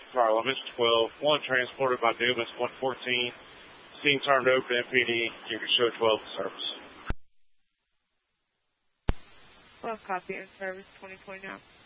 Fire limits 12. One transported by Dumas 114. Scene turned over to MPD. You can show 12 in service. 12 copy in service 2029.